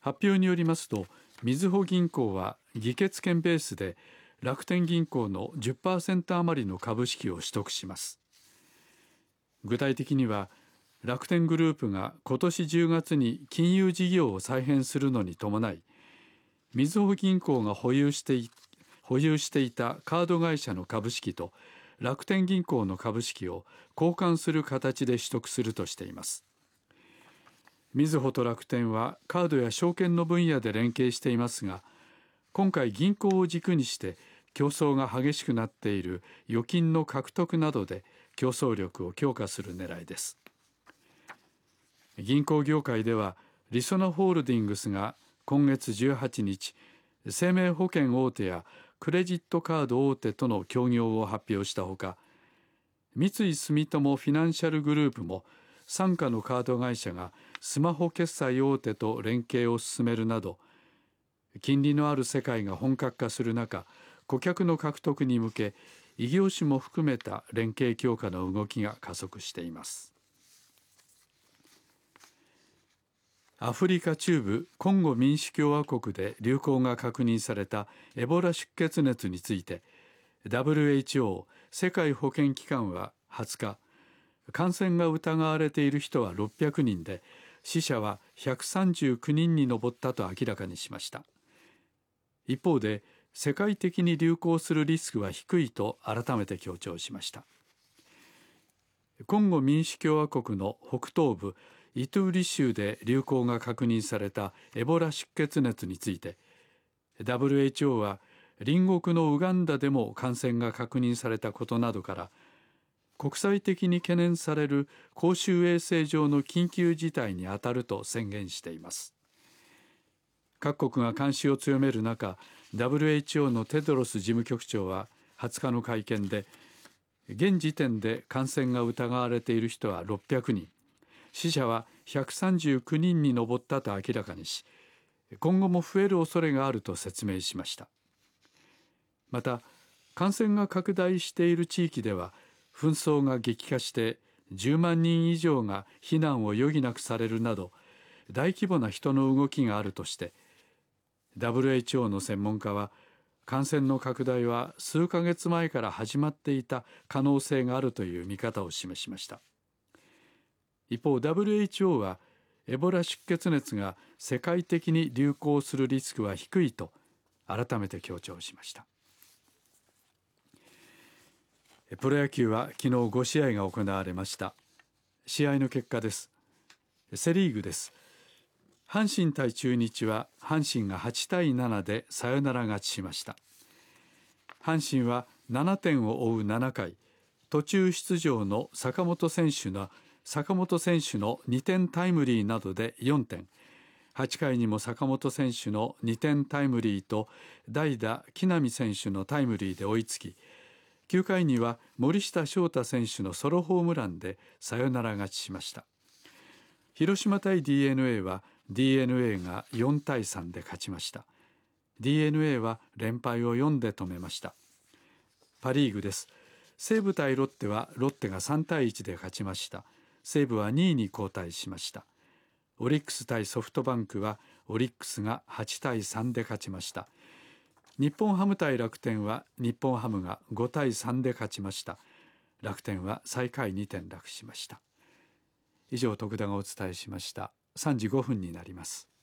発表によりますと、みずほ銀行は議決権ベースで楽天銀行の 10% 余りの株式を取得します。具体的には、楽天グループが今年10月に金融事業を再編するのに伴い、みずほ銀行が保有していたカード会社の株式と楽天銀行の株式を交換する形で取得するとしています。みずほと楽天はカードや証券の分野で連携していますが、今回銀行を軸にして競争が激しくなっている預金の獲得などで競争力を強化する狙いです。銀行業界ではりそなホールディングスが今月18日、生命保険大手やクレジットカード大手との協業を発表したほか、三井住友フィナンシャルグループも傘下のカード会社がスマホ決済大手と連携を進めるなど、金利のある世界が本格化する中、顧客の獲得に向け異業種も含めた連携強化の動きが加速しています。アフリカ中部コンゴ民主共和国で流行が確認されたエボラ出血熱について、 WHO 世界保健機関は20日、感染が疑われている人は600人で、死者は139人に上ったと明らかにしました。一方で、世界的に流行するリスクは低いと改めて強調しました。コンゴ民主共和国の北東部イトゥーリ州で流行が確認されたエボラ出血熱について、 WHO は隣国のウガンダでも感染が確認されたことなどから、国際的に懸念される公衆衛生上の緊急事態に当たると宣言しています。各国が監視を強める中、 WHO のテドロス事務局長は20日の会見で、現時点で感染が疑われている人は600人、死者は139人に上ったと明らかにし、今後も増える恐れがあると説明しました。また、感染が拡大している地域では紛争が激化して10万人以上が避難を余儀なくされるなど、大規模な人の動きがあるとして、 WHO の専門家は、感染の拡大は数ヶ月前から始まっていた可能性があるという見方を示しました。一方、 WHO はエボラ出血熱が世界的に流行するリスクは低いと改めて強調しました。プロ野球は昨日5試合が行われました。試合の結果です。セリーグです。阪神対中日は阪神が8対7でサヨナラ勝ちしました。阪神は7点を追う7回、途中出場の坂本選手の2点タイムリーなどで4点、8回にも坂本選手の2点タイムリーと代打木浪選手のタイムリーで追いつき、9回には森下翔太選手のソロホームランでサヨナラ勝ちしました。広島対 DNA は DNA が4対3で勝ちました。 DNA は連敗を4で止めました。パリーグです。西武対ロッテはロッテが3対1で勝ちました。西武は2位に後退しました。オリックス対ソフトバンクはオリックスが8対3で勝ちました。日本ハム対楽天は日本ハムが5対3で勝ちました。楽天は最下位に転落しました。以上、徳田がお伝えしました。3時5分になります。